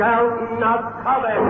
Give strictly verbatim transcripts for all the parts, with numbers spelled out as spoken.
shall not covet.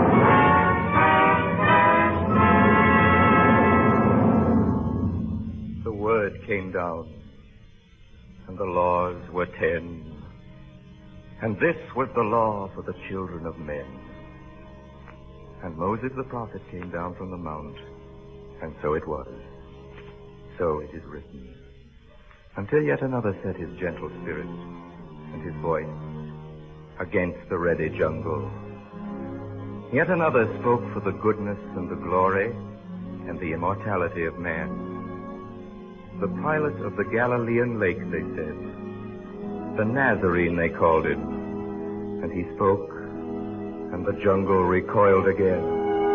The word came down, and the laws were ten. And this was the law for the children of men. And Moses the prophet came down from the mount, and so it was. So it is written. Until yet another set his gentle spirit and his voice against the ready jungle. Yet another spoke for the goodness and the glory and the immortality of man. The pilot of the Galilean lake, they said. The Nazarene, they called him. And he spoke, and the jungle recoiled again.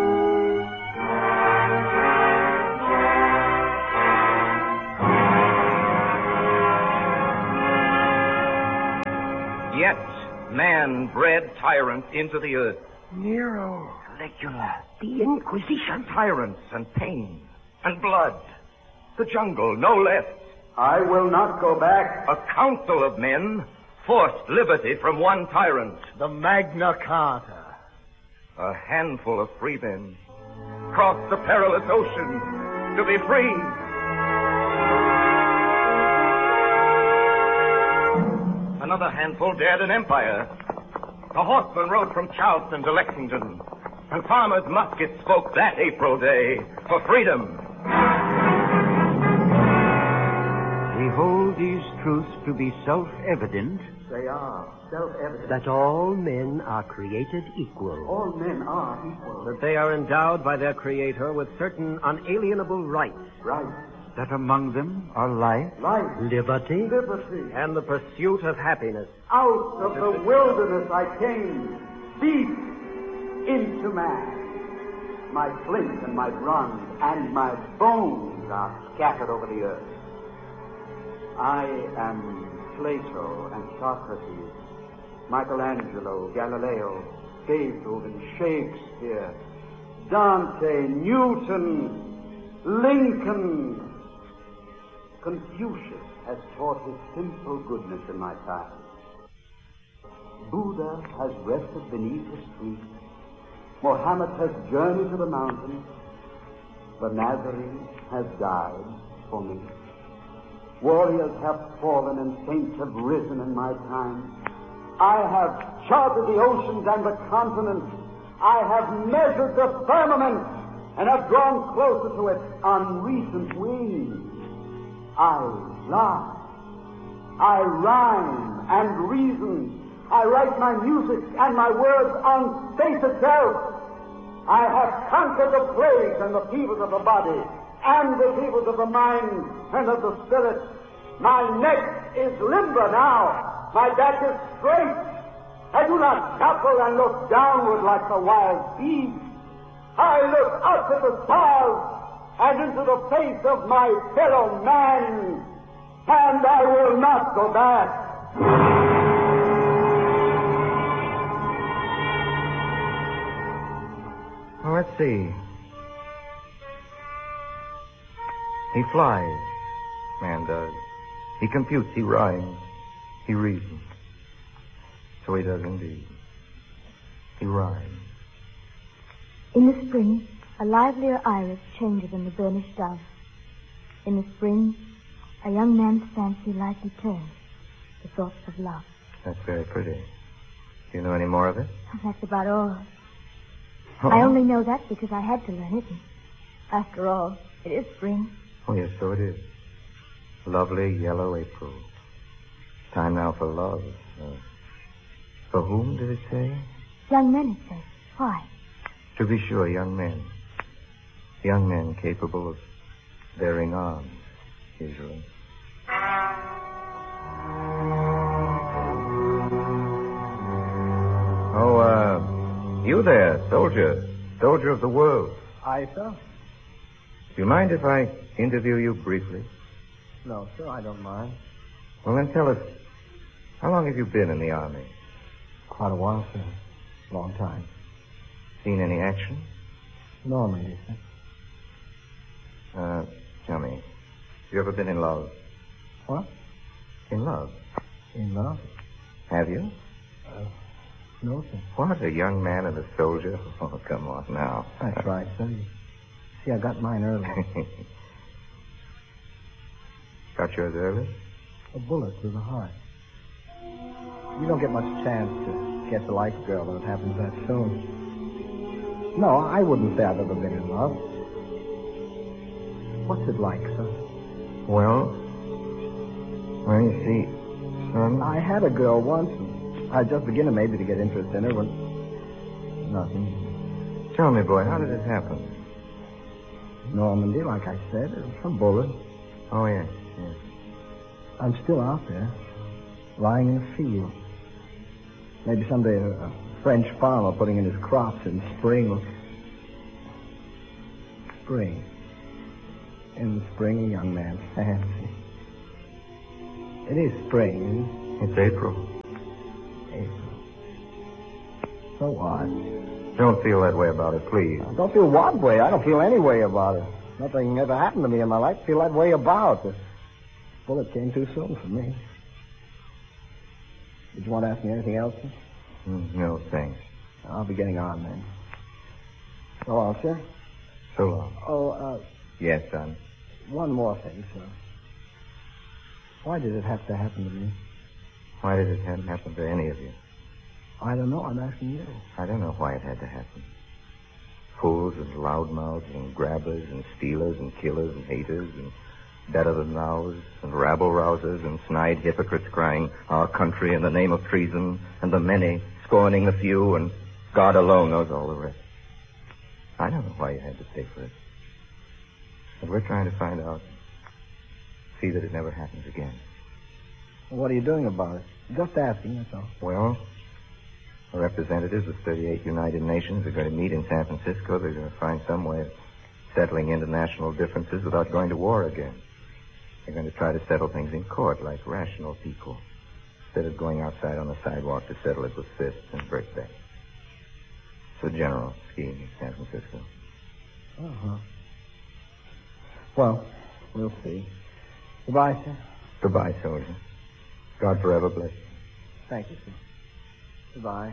Yet man bred tyrants into the earth. Nero. Caligula. The Inquisition. Tyrants and pain and blood. The jungle, no less. I will not go back. A council of men forced liberty from one tyrant. The Magna Carta. A handful of free men crossed the perilous ocean to be free. Another handful dared an empire. The horsemen rode from Charleston to Lexington, and farmers' muskets spoke that April day for freedom. We hold these truths to be self-evident. They are self-evident. That all men are created equal. All men are equal. That they are endowed by their Creator with certain unalienable rights. Right. That among them are life, Life. Liberty. Liberty. And the pursuit of happiness. Out of the wilderness I came, deep into man. My flint and my bronze and my bones are scattered over the earth. I am Plato and Socrates, Michelangelo, Galileo, Beethoven, Shakespeare, Dante, Newton, Lincoln. Confucius has taught his simple goodness in my time. Buddha has rested beneath his tree. Mohammed has journeyed to the mountains. The Nazarene has died for me. Warriors have fallen and saints have risen in my time. I have charted the oceans and the continents. I have measured the firmament and have drawn closer to it on recent wings. I lie. I rhyme and reason. I write my music and my words on space itself. I have conquered the plagues and the fevers of the body and the fevers of the mind and of the spirit. My neck is limber now. My back is straight. I do not shuffle and look downward like the wild beast. I look up at the stars and into the face of my fellow man, and I will not go back. Well, let's see. He flies, man does. He computes, he rhymes, he reasons. So he does indeed. He rhymes. In the spring, a livelier iris changes in the burnished dove. In the spring, a young man's fancy lightly turns to thoughts of love. That's very pretty. Do you know any more of it? That's about all. Oh. I only know that because I had to learn it. And after all, it is spring. Oh, yes, so it is. Lovely yellow April. Time now for love. Uh, for whom did it say? Young men, it says. Why? To be sure, young men. Young men capable of bearing arms, usually. Oh, uh, you there, soldier. Soldier of the world. Aye, sir? Do you mind if I interview you briefly? No, sir, I don't mind. Well, then tell us, how long have you been in the Army? Quite a while, sir. Long time. Seen any action? Normally, sir. Uh, tell me, have you ever been in love? What? In love? In love? Have you? Uh, No, sir. What, a young man and a soldier? Oh, come on now. That's right, sir. You see, I got mine early. Got yours early? A bullet through the heart. You don't get much chance to get the life, girl, when it happens that soon. No, I wouldn't say I've ever been in love. What's it like, sir? Well, well, you see, son... I had a girl once, and I was just beginning maybe to get interest in her when... Nothing. Tell me, boy, how did it happen? Normandy, like I said. It was some bullet. Oh, yes, yes. I'm still out there, lying in a field. Maybe someday a, a French farmer putting in his crops in spring will... Spring. In the spring, a young man's fancy. It is spring, isn't it? It's April. April. So what? Don't feel that way about it, please. I don't feel what way? I don't feel any way about it. Nothing ever happened to me in my life to feel that way about. The bullet came too soon for me. Did you want to ask me anything else? Mm, no, thanks. I'll be getting on then. So long, sir. So long. Oh, uh... Yes, son. One more thing, sir. Why did it have to happen to me? Why did it have to happen to any of you? I don't know. I'm asking you. I don't know why it had to happen. Fools and loudmouths and grabbers and stealers and killers and haters and better-than-nows and rabble-rousers and snide hypocrites crying, our country in the name of treason, and the many scorning the few, and God alone knows all the rest. I don't know why you had to pay for it. But we're trying to find out. See that it never happens again. What are you doing about it? Just asking, that's all. Well, the representatives of thirty-eight United Nations are going to meet in San Francisco. They're going to find some way of settling international differences without going to war again. They're going to try to settle things in court like rational people, instead of going outside on the sidewalk to settle it with fists and brickbats. It's a general scheme in San Francisco. Uh-huh. Well, we'll see. Goodbye, sir. Goodbye, soldier. God forever bless you. Thank you, sir. Goodbye.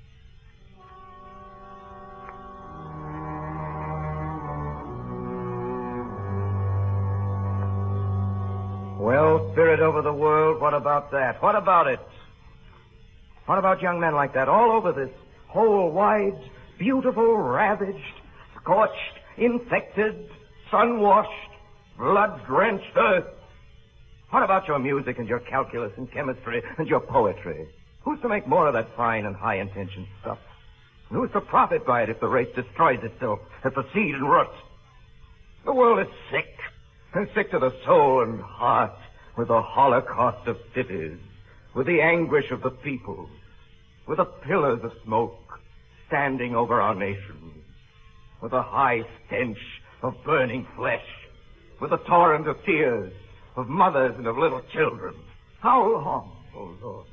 Well, spirit over the world, what about that? What about it? What about young men like that all over this whole wide, beautiful, ravaged, scorched, infected, sun-washed, blood-drenched earth? What about your music and your calculus and chemistry and your poetry? Who's to make more of that fine and high-intention stuff? And who's to profit by it if the race destroys itself at the seed and root? The world is sick, and sick to the soul and heart with the holocaust of cities, with the anguish of the people, with the pillars of smoke standing over our nation, with the high stench of burning flesh, with the torrent of tears of mothers and of little children. How long, oh Lord?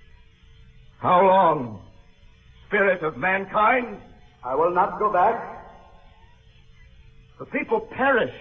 How long, spirit of mankind? I will not go back. The people perish.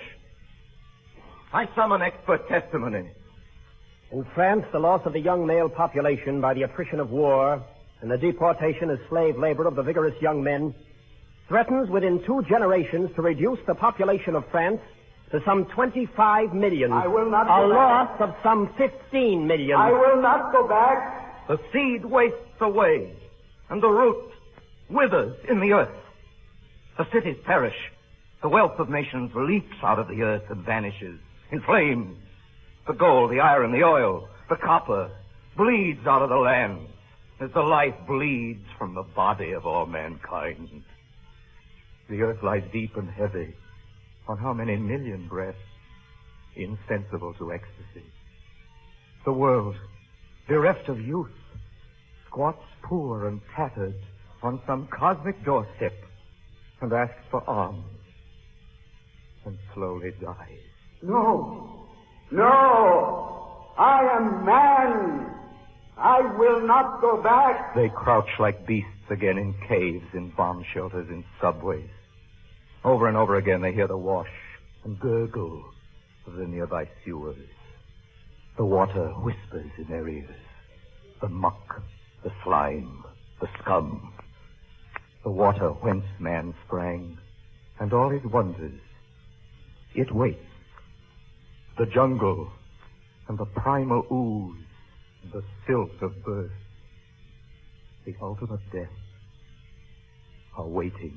I summon expert testimony. In France, the loss of the young male population by the attrition of war and the deportation as slave labor of the vigorous young men threatens within two generations to reduce the population of France to some twenty-five million. I will not A go loss back. of some fifteen million. I will not go back. The seed wastes away, and the root withers in the earth. The cities perish. The wealth of nations leaps out of the earth and vanishes in flames. The gold, the iron, the oil, the copper bleeds out of the land as the life bleeds from the body of all mankind. The earth lies deep and heavy on how many million breaths, insensible to ecstasy. The world, bereft of youth, squats poor and tattered on some cosmic doorstep and asks for alms and slowly dies. No. No. I am man. I will not go back. They crouch like beasts again in caves, in bomb shelters, in subways. Over and over again they hear the wash and gurgle of the nearby sewers. The water whispers in their ears. The muck, the slime, the scum, the water whence man sprang, and all his wonders. It waits, the jungle, and the primal ooze, and the filth of birth, the ultimate death, are waiting,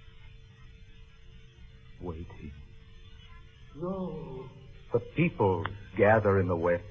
waiting. No. The peoples gather in the west.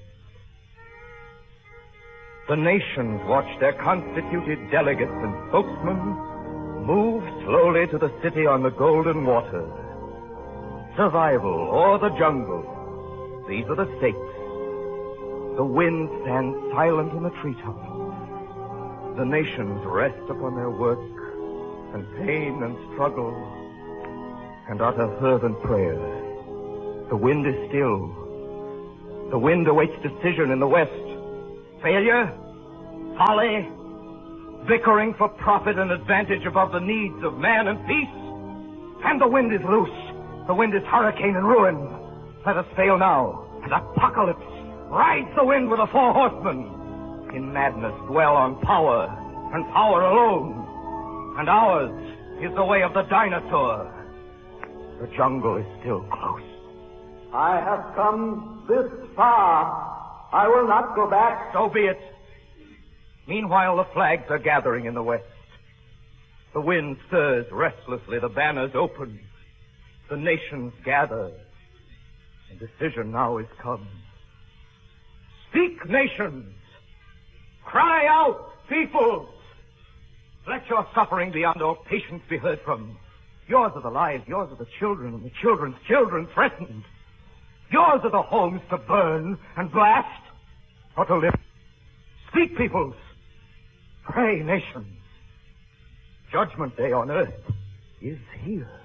The nations watch their constituted delegates and spokesmen move slowly to the city on the golden waters. Survival or the jungle, these are the stakes. The wind stands silent in the treetops. The nations rest upon their work and pain and struggle and utter fervent prayer. The wind is still. The wind awaits decision in the west. Failure? Folly? Bickering for profit and advantage above the needs of man and peace? And the wind is loose. The wind is hurricane and ruin. Let us fail now. And apocalypse rides the wind with the four horsemen. In madness dwell on power, and power alone. And ours is the way of the dinosaur. The jungle is still close. I have come this far. I will not go back. So be it. Meanwhile, the flags are gathering in the west. The wind stirs restlessly. The banners open. The nations gather. And decision now is come. Speak, nations! Cry out, peoples! Let your suffering beyond all patience be heard from. Yours are the lives, yours are the children, and the children's children threatened. Yours are the homes to burn and blast, or to live. Speak, peoples! Pray, nations! Judgment Day on earth is here.